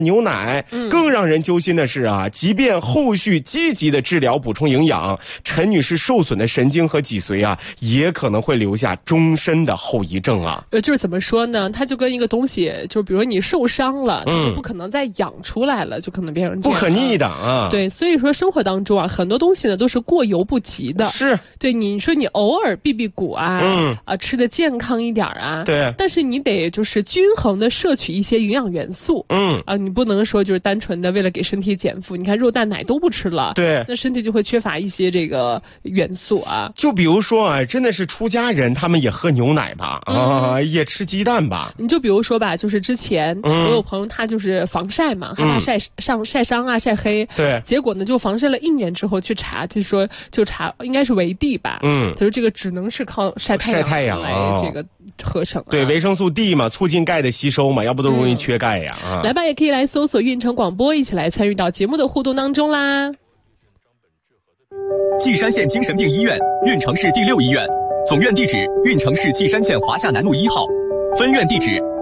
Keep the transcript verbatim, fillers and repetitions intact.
牛奶。嗯，更让人揪心的是啊，即便后续积极的治疗补充营养，陈女士受损的神经和脊髓啊，也可能会留下终身的后遗症啊。 呃，就是怎么说呢？它就跟一个东西，就比如你受伤了，它就不可能再养出来了，就可能变成这样。 不可逆的啊。 对，所以说生活当中啊，很多东西呢都是过犹不及的。 是。 对，你说你偶尔避避谷啊， 嗯啊吃的健康一点啊， 对， 但是你得就是均衡的摄取一些营养元素。 嗯啊，你不能说就是单纯的为了给身体减负，你看肉蛋奶都不吃了， 对， 那身体就会缺乏一些这个元素啊。 就比如说啊，真的是出家人，他们也喝牛奶吧，嗯、啊，也吃鸡蛋吧。 你就比如说吧，就是之前、 嗯、 我有朋友他就是防晒嘛，害怕晒、嗯、上晒伤啊、晒黑， 对， 结果呢就防晒了一年之后去查，就说就查应该是维 D 吧，嗯，他说这个只能是靠晒太阳晒太阳来这个合成、啊， 对，维生素 D 嘛，促进钙的吸收嘛，要不都容易缺钙呀。嗯啊、来吧，也可以来搜索运城广播，一起来参与到节目的互动当中啦。 稷山县精神病医院，运城市第六医院，总院地址运城市稷山县华夏南路一号，分院地址